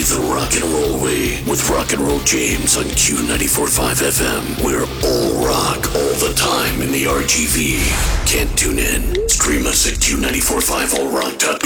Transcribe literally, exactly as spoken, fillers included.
the rock and roll way with Rock and Roll James on Q ninety-four point five F M. We're all rock all the time in the R G V. Can't tune in? Stream us at Q nine four five all rock dot